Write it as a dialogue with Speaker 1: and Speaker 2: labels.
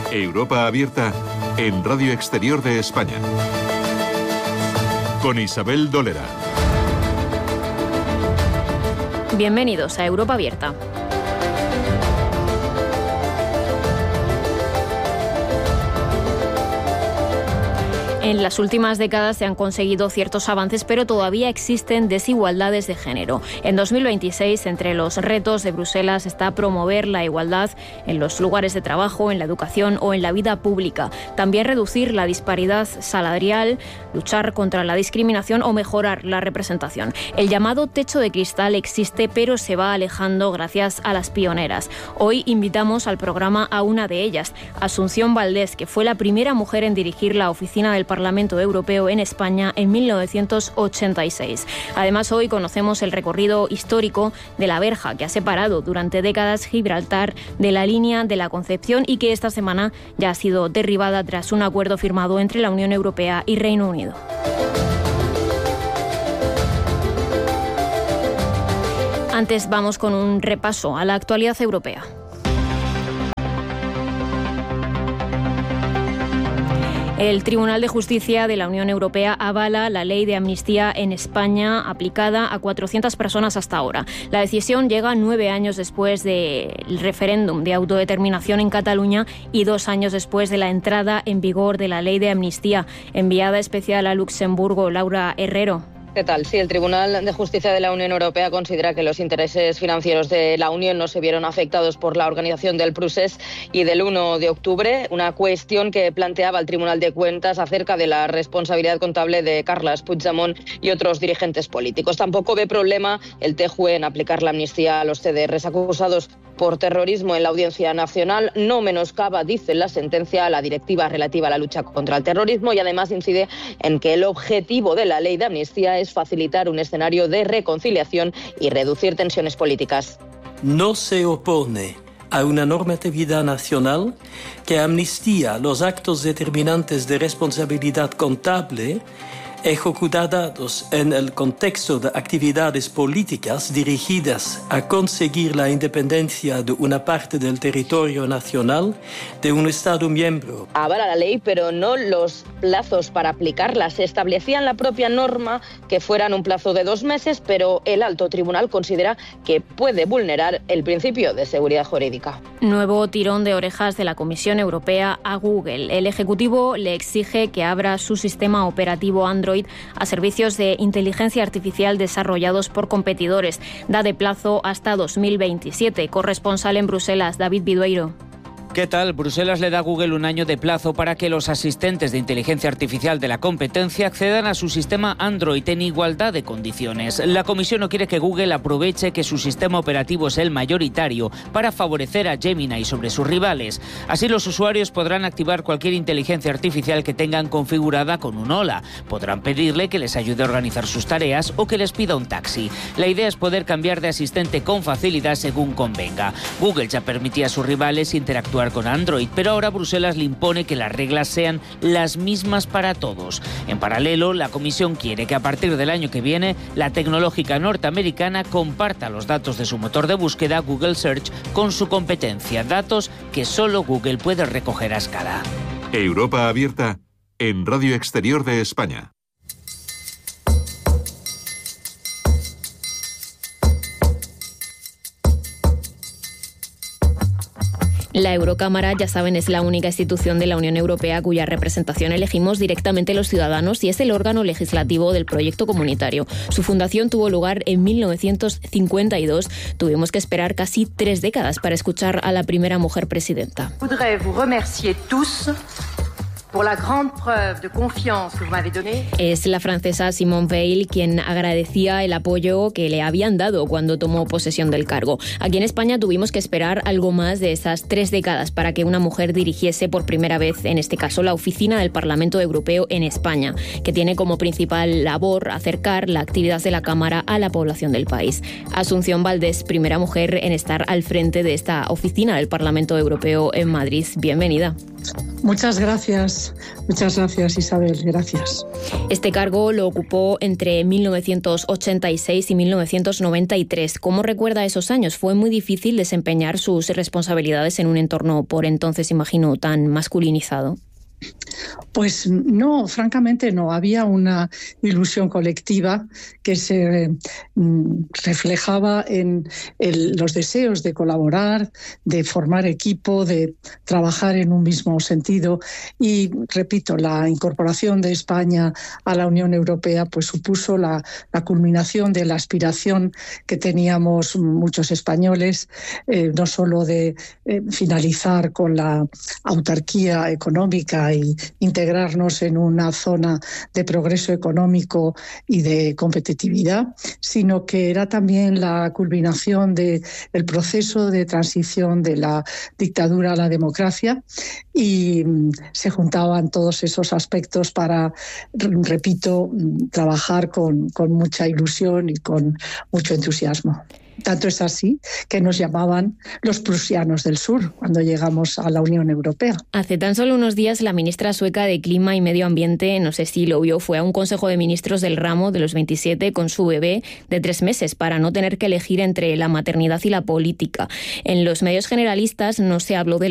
Speaker 1: Europa Abierta en Radio Exterior de España. Con Isabel Dolera.
Speaker 2: Bienvenidos a Europa Abierta. En las últimas décadas se han conseguido ciertos avances, pero todavía existen desigualdades de género. En 2026, entre los retos de Bruselas está promover la igualdad en los lugares de trabajo, en la educación o en la vida pública. También reducir la disparidad salarial, luchar contra la discriminación o mejorar la representación. El llamado techo de cristal existe, pero se va alejando gracias a las pioneras. Hoy invitamos al programa a una de ellas, Asunción Valdés, que fue la primera mujer en dirigir la oficina del Parlamento Europeo en España en 1986. Además, hoy conocemos el recorrido histórico de la verja que ha separado durante décadas Gibraltar de la línea de la Concepción y que esta semana ya ha sido derribada tras un acuerdo firmado entre la Unión Europea y Reino Unido. Antes vamos con un repaso a la actualidad europea. El Tribunal de Justicia de la Unión Europea avala la ley de amnistía en España aplicada a 400 personas hasta ahora. La decisión llega 9 años después del referéndum de autodeterminación en Cataluña y 2 años después de la entrada en vigor de la ley de amnistía. Enviada especial a Luxemburgo, Laura Herrero.
Speaker 3: ¿Qué tal? Sí, el Tribunal de Justicia de la Unión Europea considera que los intereses financieros de la Unión no se vieron afectados por la organización del Procés y del 1 de octubre, una cuestión que planteaba el Tribunal de Cuentas acerca de la responsabilidad contable de Carles Puigdemont y otros dirigentes políticos. Tampoco ve problema el TJUE en aplicar la amnistía a los CDRs acusados por terrorismo en la Audiencia Nacional. No menoscaba, dice la sentencia, la directiva relativa a la lucha contra el terrorismo y además incide en que el objetivo de la ley de amnistía es facilitar un escenario de reconciliación y reducir tensiones políticas.
Speaker 4: No se opone a una normatividad nacional que amnistía los actos determinantes de responsabilidad contable ejecutados en el contexto de actividades políticas dirigidas a conseguir la independencia de una parte del territorio nacional de un Estado miembro.
Speaker 3: Avala la ley, pero no los plazos para aplicarla. Se establecía en la propia norma que fueran un plazo de 2 meses, pero el alto tribunal considera que puede vulnerar el principio de seguridad jurídica.
Speaker 2: Nuevo tirón de orejas de la Comisión Europea a Google. El Ejecutivo le exige que abra su sistema operativo Android a servicios de inteligencia artificial desarrollados por competidores. Da de plazo hasta 2027. Corresponsal en Bruselas, David Bidueiro.
Speaker 5: ¿Qué tal? Bruselas le da a Google 1 año de plazo para que los asistentes de inteligencia artificial de la competencia accedan a su sistema Android en igualdad de condiciones. La Comisión no quiere que Google aproveche que su sistema operativo es el mayoritario para favorecer a Gemini sobre sus rivales. Así los usuarios podrán activar cualquier inteligencia artificial que tengan configurada con un Hola. Podrán pedirle que les ayude a organizar sus tareas o que les pida un taxi. La idea es poder cambiar de asistente con facilidad según convenga. Google ya permitía a sus rivales interactuar con Android, pero ahora Bruselas le impone que las reglas sean las mismas para todos. En paralelo, la Comisión quiere que a partir del año que viene, la tecnológica norteamericana comparta los datos de su motor de búsqueda Google Search con su competencia, datos que solo Google puede recoger a escala.
Speaker 1: Europa Abierta en Radio Exterior de España.
Speaker 2: La Eurocámara, ya saben, es la única institución de la Unión Europea cuya representación elegimos directamente los ciudadanos y es el órgano legislativo del proyecto comunitario. Su fundación tuvo lugar en 1952. Tuvimos que esperar casi 3 décadas para escuchar a la primera mujer presidenta. Es la francesa Simone Veil quien agradecía el apoyo que le habían dado cuando tomó posesión del cargo. Aquí en España tuvimos que esperar algo más de esas 3 décadas para que una mujer dirigiese por primera vez, en este caso, la oficina del Parlamento Europeo en España, que tiene como principal labor acercar la actividad de la Cámara a la población del país. Asunción Valdés, primera mujer en estar al frente de esta oficina del Parlamento Europeo en Madrid. Bienvenida.
Speaker 6: Muchas gracias Isabel, gracias.
Speaker 2: Este cargo lo ocupó entre 1986 y 1993. ¿Cómo recuerda esos años? Fue muy difícil desempeñar sus responsabilidades en un entorno por entonces, imagino, tan masculinizado.
Speaker 6: Pues no, francamente no. Había una ilusión colectiva que se reflejaba en los deseos de colaborar, de formar equipo, de trabajar en un mismo sentido. Y, repito, la incorporación de España a la Unión Europea pues supuso la culminación de la aspiración que teníamos muchos españoles, no solo de finalizar con la autarquía económica y integrarnos en una zona de progreso económico y de competitividad, sino que era también la culminación del proceso de transición de la dictadura a la democracia, y se juntaban todos esos aspectos para, repito, trabajar con mucha ilusión y con mucho entusiasmo. Tanto es así que nos llamaban los prusianos del sur cuando llegamos a la Unión Europea.
Speaker 2: Hace tan solo unos días la ministra sueca de Clima y Medio Ambiente, no sé si lo vio, fue a un consejo de ministros del ramo de los 27 con su bebé de 3 meses para no tener que elegir entre la maternidad y la política. En los medios generalistas no se habló de